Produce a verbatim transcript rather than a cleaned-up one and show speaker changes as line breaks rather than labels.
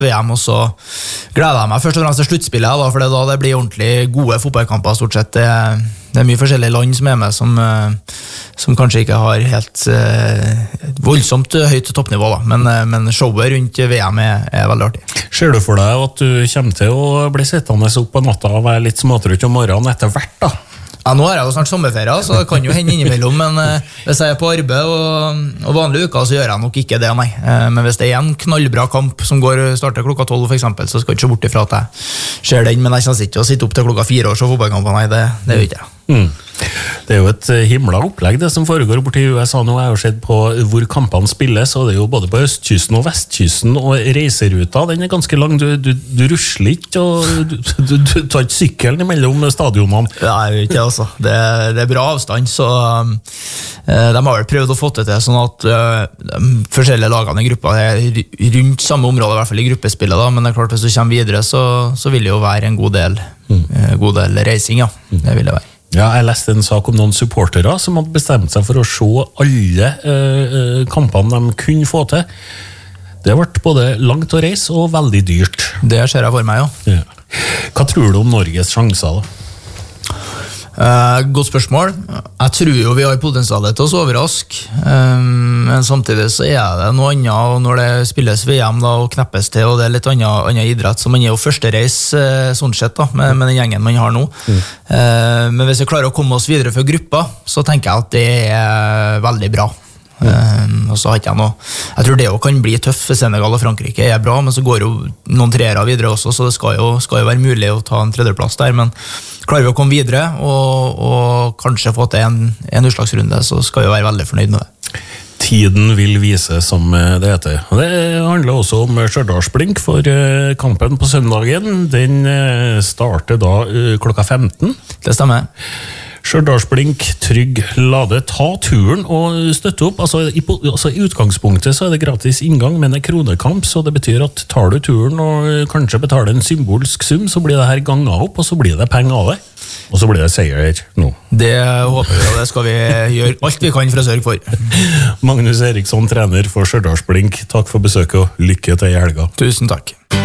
V M, og så gleder jeg meg først og fremst til sluttspillet, da, for det er da det blir ordentlig gode fotballkamper stort sett. Det, det er mye forskjellige land som er med, som, som kanskje ikke har helt uh, voldsomt høyt toppnivå, da. Men, men showet rundt V M er, er veldig artig.
Ser du for deg at du kommer til å bli sittende opp på natta og være litt småtrøtt om morgenen etter hvert, da?
Ja, nå er jeg jo snart sommerferie, så det kan jo hende innimellom, men eh, hvis jeg er på arbeid og, og vanlige uker, så gjør jeg nok ikke det, nei. Eh, men hvis det er en knallbra kamp som går, starter klokka tolv for eksempel, så skal jeg ikke se bort ifra at jeg ser den, men jeg kan ikke å sitte opp til klokka fire og se fotballkamper, nei, det, det gjør ikke jeg.
Mm. Det er jo et himla opplegg det som foregår borti U S A nå. Jeg har jo sett på hvor kampene spilles, og det er jo både på østkysten og vestkysten, og reiseruta, den er ganske lang. Du, du, du rusler ikke, og du, du, du tar ikke sykkelen mellom stadionene.
Nei, ikke altså. Det, det er bra avstand, så um, de har vel prøvd å få det til sånn at uh, de forskjellige lagene i gruppa er rundt samme område, i hvert fall i gruppespillet, da. Men det er klart, hvis du kommer videre, så, så vil det jo være en god del, mm. uh, god del reising, ja. Mm. Det vil det være.
Ja, jeg leste en sak om noen supportere som hadde bestemt seg for å se alle eh, kampene de kunne få til. Det har vært både langt å reise og veldig dyrt.
Det ser jeg for meg, ja.
Ja. Hva tror du om Norges sjanser da?
Uh, godt spørsmål. Jeg tror jo vi har potensialet til å overraske, um, men samtidig så er det noe annet, og når det spilles V M da, og kneppes til, og det er litt annen, annen idrett, så man er jo første reis uh, sånn sett da, med, med den gjengen man har nå. Mm. Uh, men hvis vi klarer å komme oss videre fra gruppa, så tenker jeg at det er veldig bra. Um, og så har ikke jeg noe jeg tror det jo kan bli tøff for Senegal og Frankrike er bra, men så går jo noen treere videre også, så det skal jo, skal jo være mulig å ta en tredjeplass der, men klarer vi å komme videre og, og kanskje få til en, en utslagsrunde, så skal vi være veldig fornøyd med det.
Tiden vil vise, som det heter. Det handler også om Stjørdalsblink, for kampen på søndagen, den starter da klokka femten.
Det stemmer.
Stjørdalsblink, Trygg Lade, ta turen og støtte opp. Altså i, altså, i utgangspunktet så er det gratis inngang, men det er kronekamp, så det betyr at tar du turen og kanskje betaler en symbolsk sum, så blir det her ganget opp, og så blir det penger av det. Og så blir det seier her nå.
Det håper vi, og det skal vi gjøre alt vi kan for å sørge for.
Magnus Eriksson, trener for Stjørdalsblink, takk for besøket og lykke til i helga.
Tusen takk.